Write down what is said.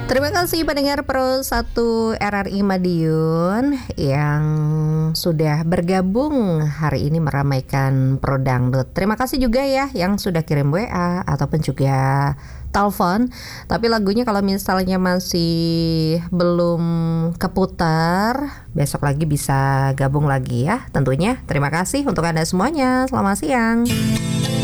Terima kasih pendengar Pro 1 RRI Madiun yang sudah bergabung hari ini meramaikan Pro Dangdut. Terima kasih juga ya yang sudah kirim WA ataupun juga telepon. Tapi lagunya kalau misalnya masih belum keputar, besok lagi bisa gabung lagi ya tentunya. Terima kasih untuk Anda semuanya. Selamat siang.